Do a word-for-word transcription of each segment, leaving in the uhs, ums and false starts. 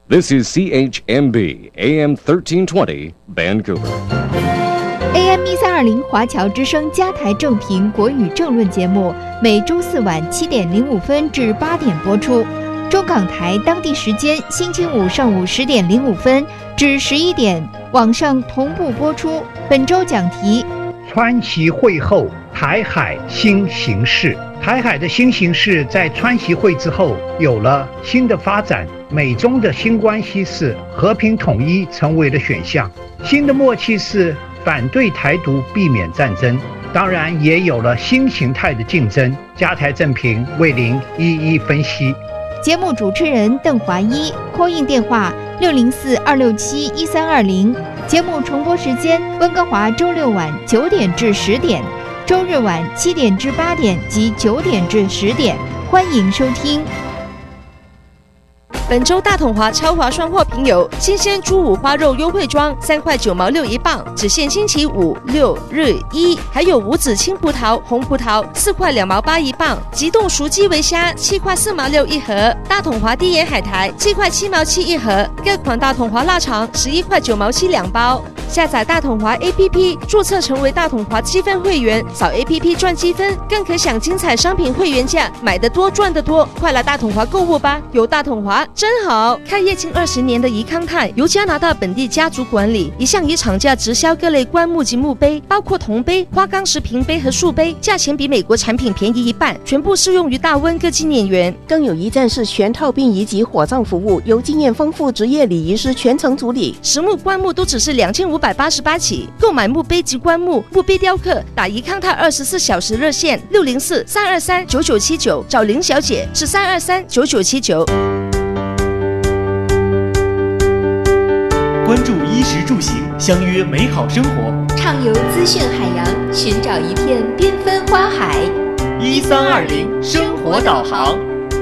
This is C H M B A M thirteen twenty Vancouver。A M 一三二零华侨之声加台正评国语政论节目，每周四晚七点零五分至八点播出。中港台当地时间星期五上午十点零五分至十一点，网上同步播出。本周讲题： 川习会后，台海新形势。台海的新形势在川习会之后有了新的发展，美中的新关系是和平统一成为了选项，新的默契是反对台独，避免战争。当然也有了新形态的竞争。加台正评为您一一分析。 节目主持人邓华一 ，call in 电话六零四二六七一三二零。节目重播时间：温哥华周六晚九点至十点，周日晚七点至八点及九点至十点。欢迎收听。 本周大统华超划算货品有新鲜猪五花肉优惠装三块九毛六一磅，只限星期五、六、日、一，还有无籽青葡萄、红葡萄四块两毛八一磅，急冻熟基围虾七块四毛六一盒，大统华低盐海苔七块七毛七一盒，各款大统华腊肠十一块九毛七两包。下载大统华 A P P， 注册成为大统华积分会员，扫 A P P 赚积分，更可享精彩商品会员价，买得多赚得多，快来大统华购物吧！有大统华真好。开业近二十年的怡康泰由加拿大本地家族管理，一向以厂价直销各类棺木及墓碑，包括铜碑、花岗石瓶碑和树碑，价钱比美国产品便宜一半，全部适用于大温各纪念园。 更有一站式全套殡仪及火葬服务，由经验丰富职业礼仪师全程处理。 实木棺木都只是两千五百八十八起，购买墓碑及棺木、墓碑雕刻，打怡康泰二十四小时热线六零四三二三九九七九，找林小姐是三二三九九七九。 关注衣食住行，相约美好生活。 畅游资讯海洋，寻找一片缤纷花海。 一三二零生活导航。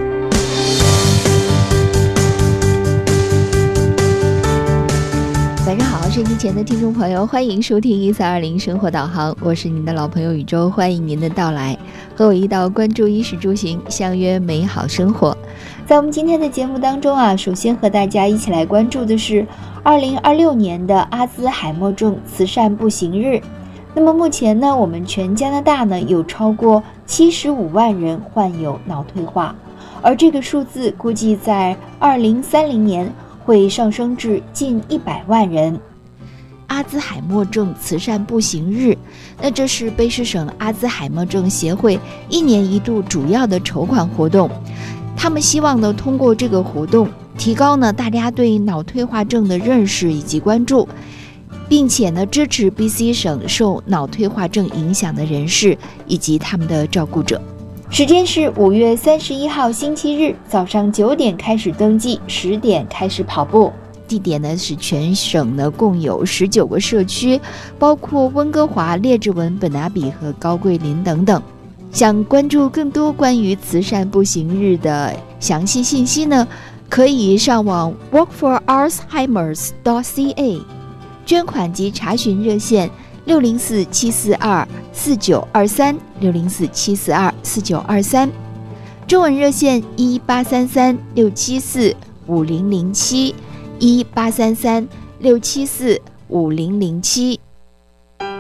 晚上好，收音机前的听众朋友，欢迎收听一三二零生活导航，我是您的老朋友宇宙，欢迎您的到来，和我一道关注衣食住行，相约美好生活。在我们今天的节目当中啊，首先和大家一起来关注的是二零二六年的阿兹海默症慈善步行日。那么目前呢，我们全加拿大呢有超过七十五万人患有脑退化，而这个数字估计在二零三零年会上升至近一百万人。阿兹海默症慈善步行日，那这是卑诗省阿兹海默症协会一年一度主要的筹款活动。他们希望呢，通过这个活动，提高呢大家对脑退化症的认识以及关注，并且呢支持 B C 省受脑退化症影响的人士以及他们的照顾者。时间是五月三十一号星期日早上九点开始登记，十点开始跑步。地点呢是全省呢共有十九个社区，包括温哥华、列治文、本拿比和高桂林等等。想关注更多关于慈善步行日的详细信息呢，可以上网 walk for alzheimers dot c a， 捐款及查询热线六零四七四二四九二三六零四七四二四九二三，中文热线一八三三六七四五零零七一八三三六七四五零零七。